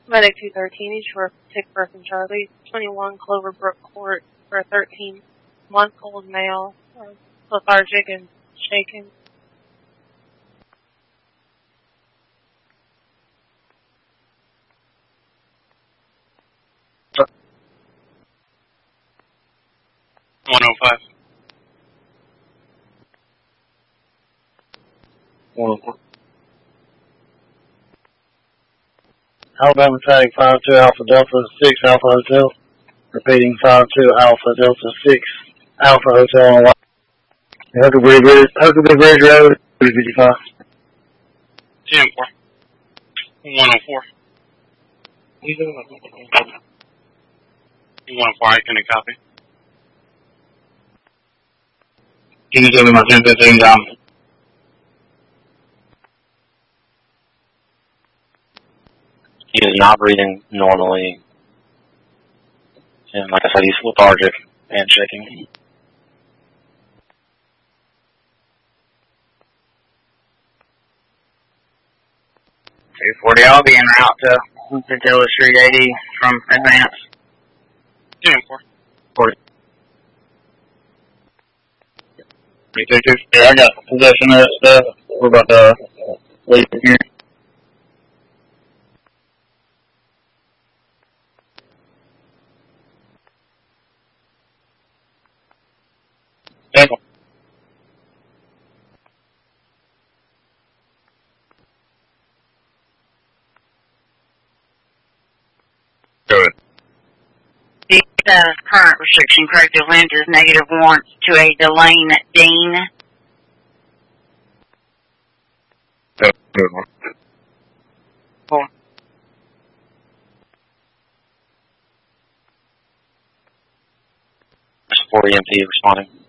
Medic 213, East Shore, Tick Person Charlie, 21 Cloverbrook Court for a 13-month-old male, lethargic and shaken. $105. 104. Alabama Traffic 52 Alpha Delta 6 Alpha Hotel. Repeating 52 Alpha Delta 6 Alpha Hotel on Huckabee Bridge Road, 355. 10-4. 104. 104, I couldn't copy. Can you tell me my 1015 down? He is not breathing normally. And like I said, he's lethargic and shaking. 240, I'll be en route to Padilla Street 80 from Advance. 10-4. 40. 322. Yeah, I got possession of that stuff. We're about to leave here. Thank you. Good. The current restriction corrective length is -1 to a Delane Dean. Good one. 4. There's 40 EMT responding.